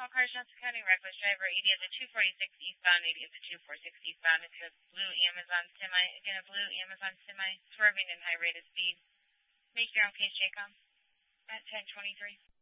All cars, Johnson County, reckless driver, 80 of the 246 eastbound, 80 of the 246 eastbound into a blue Amazon semi. Again, a blue Amazon semi, swerving in high rate of speed. Make your own case, JCOM, at 1023.